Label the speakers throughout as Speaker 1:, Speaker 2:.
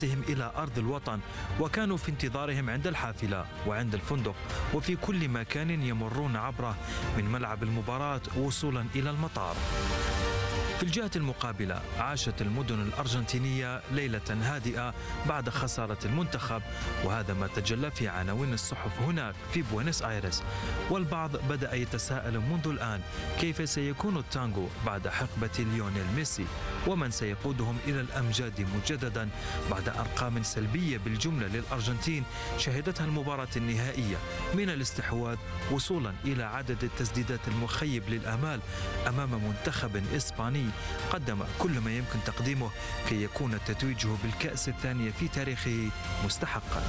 Speaker 1: إلى أرض الوطن، وكانوا في انتظارهم عند الحافلة وعند الفندق وفي كل مكان يمرون عبره من ملعب المباراة وصولا إلى المطار. في الجهة المقابلة عاشت المدن الأرجنتينية ليلة هادئة بعد خسارة المنتخب، وهذا ما تجلى في عناوين الصحف هناك في بوينس آيرس. والبعض بدأ يتساءل منذ الآن كيف سيكون التانغو بعد حقبة ليونيل ميسي، ومن سيقودهم إلى الأمجاد مجددا بعد أرقام سلبية بالجملة للأرجنتين شهدتها المباراة النهائية، من الاستحواذ وصولا إلى عدد التسديدات المخيب للآمال أمام منتخب إسباني قدم كل ما يمكن تقديمه كي يكون تتويجه بالكأس الثانية في تاريخه مستحقا.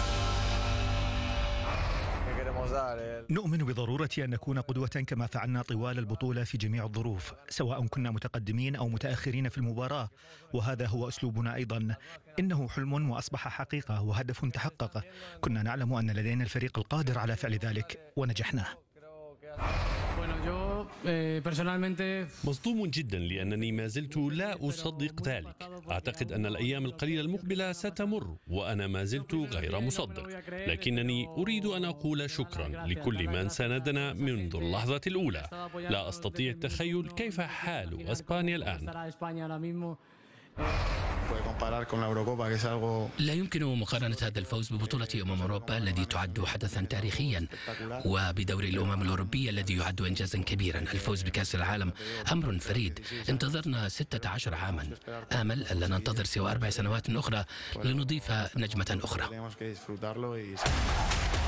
Speaker 2: نؤمن بضرورة أن نكون قدوة كما فعلنا طوال البطولة في جميع الظروف، سواء كنا متقدمين أو متأخرين في المباراة، وهذا هو أسلوبنا أيضا. إنه حلم وأصبح حقيقة وهدف تحقق. كنا نعلم أن لدينا الفريق القادر على فعل ذلك ونجحنا.
Speaker 3: مصدوم جدا لأنني ما زلت لا أصدق ذلك. أعتقد أن الأيام القليلة المقبلة ستمر وأنا ما زلت غير مصدق، لكنني أريد أن أقول شكرا لكل من ساندنا منذ اللحظة الأولى. لا أستطيع التخيل كيف حال أسبانيا الآن.
Speaker 4: لا يمكن مقارنة هذا الفوز ببطولة أوروبا الذي تعد حدثا تاريخيا وبدوري الأمم الأوروبية الذي يعد إنجازا كبيرا. الفوز بكأس العالم أمر فريد، انتظرنا 16 عاما. آمل ألا ننتظر سوى 4 سنوات أخرى لنضيف نجمة أخرى.